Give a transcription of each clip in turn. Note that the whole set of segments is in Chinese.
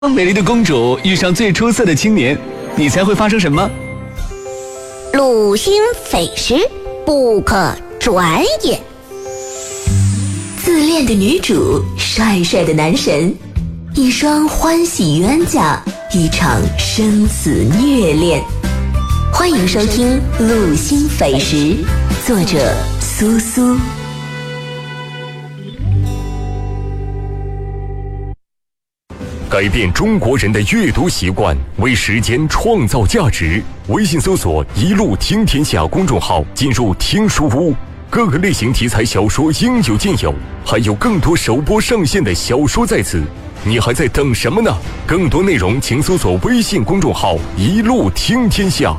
美丽的公主遇上最出色的青年，你猜会发生什么？ 鲁心匪时，不可转也。 自恋的女主，帅帅的男神，一双欢喜冤家，一场生死虐恋。欢迎收听《鲁心匪时》，作者苏苏。 改变中国人的阅读习惯，为时间创造价值。微信搜索“一路听天下”公众号，进入听书屋，各个类型题材小说应有尽有，还有更多首播上线的小说在此。你还在等什么呢？更多内容请搜索微信公众号“一路听天下”。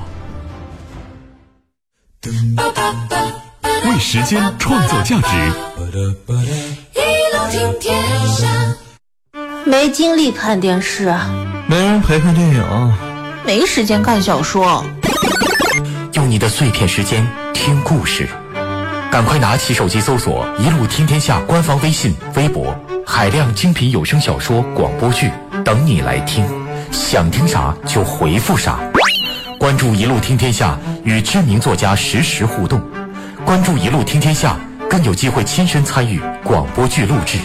为时间创造价值。 一路听天下。 没精力看电视， 没人陪看电影， 没时间看小说。 用你的碎片时间听故事，赶快拿起手机搜索“一路听天下”官方微信、微博，海量精品有声小说、广播剧等你来听，想听啥就回复啥。关注“一路听天下”，与知名作家实时互动。关注“一路听天下”，更有机会亲身参与广播剧录制。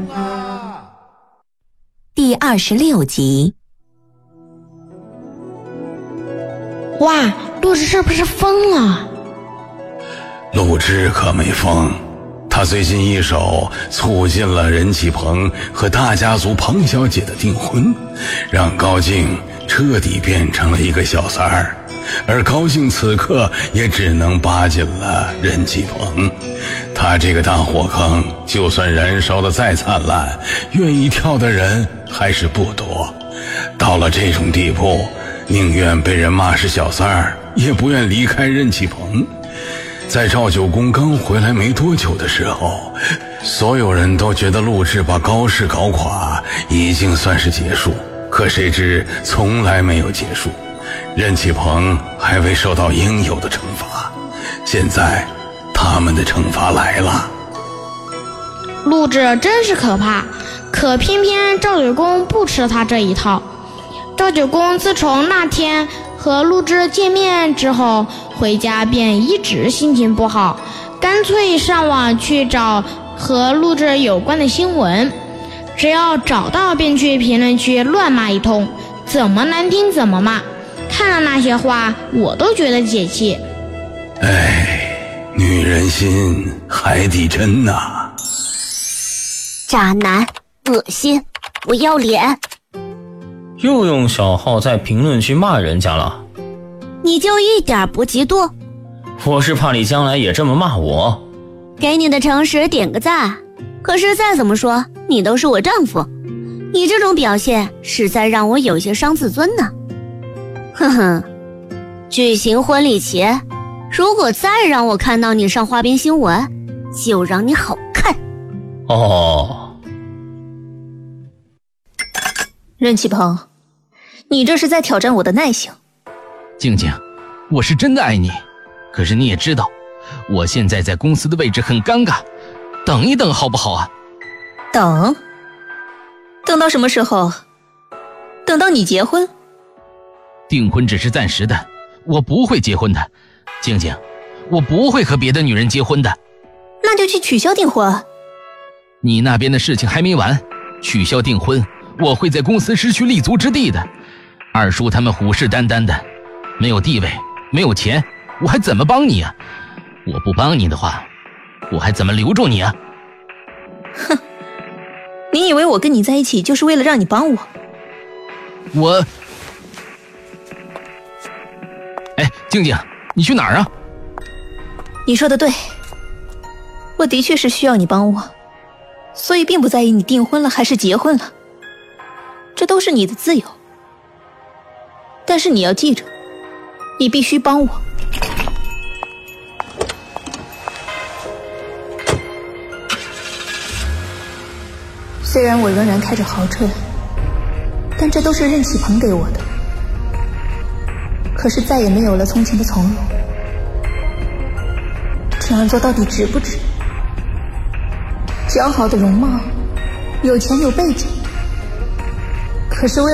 第26集。 哇，陆之是不是疯了？ 陆之可没疯，他最近一手促进了任启鹏和大家族彭小姐的订婚，让高静彻底变成了一个小三儿，而高静此刻也只能巴紧了任启鹏。他这个大火坑，就算燃烧的再灿烂，愿意跳的人还是不多。到了这种地步，宁愿被人骂是小三儿，也不愿离开任启鹏。在赵九公刚回来没多久的时候，所有人都觉得陆志把高氏搞垮已经算是结束，可谁知从来没有结束，任启鹏还未受到应有的惩罚。现在他们的惩罚来了。 陆志真是可怕，可偏偏赵九公不吃他这一套。赵九公自从那天和陆志见面之后，回家便一直心情不好，干脆上网去找和陆志有关的新闻，只要找到便去评论区乱骂一通，怎么难听怎么骂。看了那些话，我都觉得解气。 哎，女人心海底针呐！ 渣男，恶心，不要脸！ 又用小号在评论区骂人家了。 你就一点不嫉妒？ 我是怕你将来也这么骂我。 给你的诚实点个赞，可是再怎么说你都是我丈夫，你这种表现实在让我有些伤自尊呢。哼哼，举行婚礼前，如果再让我看到你上花边新闻，就让你好看。 哦， 任启鹏，你这是在挑战我的耐性。 静静，我是真的爱你，可是你也知道，我现在在公司的位置很尴尬，等一等好不好啊？ 等到什么时候？等到你结婚？ 订婚只是暂时的，我不会结婚的。静静，我不会和别的女人结婚的。 那就去取消订婚。 你那边的事情还没完，取消订婚，我会在公司失去立足之地的。二叔他们虎视眈眈的，没有地位，没有钱，我还怎么帮你啊？我不帮你的话，我还怎么留住你啊？ 哼，你以为我跟你在一起就是为了让你帮我？ 哎，静静，你去哪儿啊？ 你说的对，我的确是需要你帮我，所以并不在意你订婚了还是结婚了，这都是你的自由。但是你要记着，你必须帮我。虽然我仍然开着豪车，但这都是任启鹏给我的。可是再也没有了从前的从容。这样做到底值不值？姣好的容貌，有钱有背景， 可是为